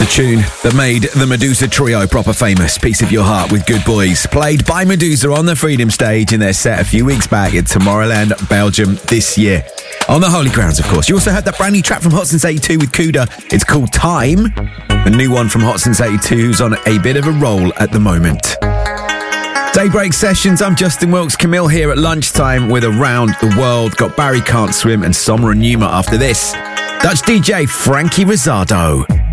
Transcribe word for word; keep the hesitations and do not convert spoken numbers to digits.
tune that made the Medusa trio proper famous. Piece of Your Heart with Good Boys, played by Medusa on the Freedom stage in their set a few weeks back at Tomorrowland, Belgium this year. On the Holy Grounds, of course. You also heard that brand new track from Hot Since eighty-two with Kuda. It's called Time. A new one from Hot Since eighty-two, who's on a bit of a roll at the moment. Daybreak Sessions, I'm Justin Wilkes. Camille here at lunchtime with Around the World. Got Barry Can't Swim and Somra Numa after this. Dutch D J Frankie Rosado.